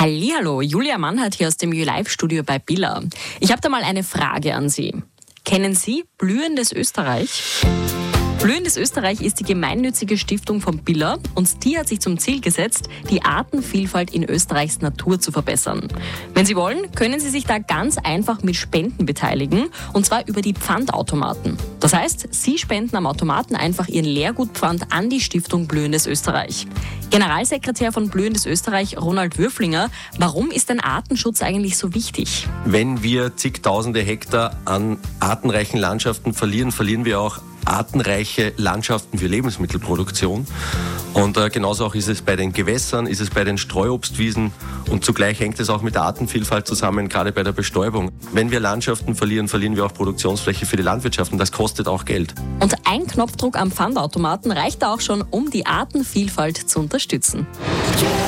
Hallihallo, Julia Mannhardt hier aus dem YouLife-Studio bei Billa. Ich habe da mal eine Frage an Sie. Kennen Sie Blühendes Österreich? Blühendes Österreich ist die gemeinnützige Stiftung von Billa und die hat sich zum Ziel gesetzt, die Artenvielfalt in Österreichs Natur zu verbessern. Wenn Sie wollen, können Sie sich da ganz einfach mit Spenden beteiligen und zwar über die Pfandautomaten. Das heißt, Sie spenden am Automaten einfach Ihren Leergutpfand an die Stiftung Blühendes Österreich. Generalsekretär von Blühendes Österreich, Ronald Würflinger, warum ist denn Artenschutz eigentlich so wichtig? Wenn wir zigtausende Hektar an artenreichen Landschaften verlieren, verlieren wir auch artenreiche Landschaften für Lebensmittelproduktion. Und genauso auch ist es bei den Gewässern, ist es bei den Streuobstwiesen und zugleich hängt es auch mit der Artenvielfalt zusammen, gerade bei der Bestäubung. Wenn wir Landschaften verlieren, verlieren wir auch Produktionsfläche für die Landwirtschaft und das kostet auch Geld. Und ein Knopfdruck am Pfandautomaten reicht auch schon, um die Artenvielfalt zu unterstützen.